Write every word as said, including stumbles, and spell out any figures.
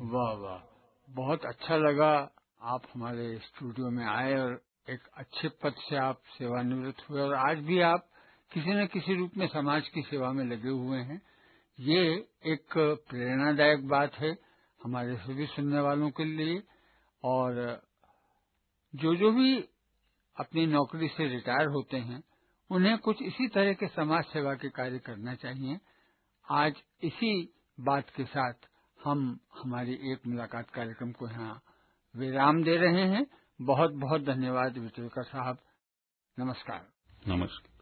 वाह वाह, बहुत अच्छा लगा आप हमारे स्टूडियो में आए और एक अच्छे पद से आप सेवानिवृत्त हुए और आज भी आप किसी न किसी रूप में समाज की सेवा में लगे हुए हैं। ये एक प्रेरणादायक बात है हमारे सभी सुनने वालों के लिए। और जो जो भी अपनी नौकरी से रिटायर होते हैं उन्हें कुछ इसी तरह के समाज सेवा के कार्य करना चाहिए। आज इसी बात के साथ हम हमारी एक मुलाकात कार्यक्रम को यहाँ विराम दे रहे हैं। बहुत बहुत धन्यवाद विटेलकर साहब। नमस्कार। नमस्कार।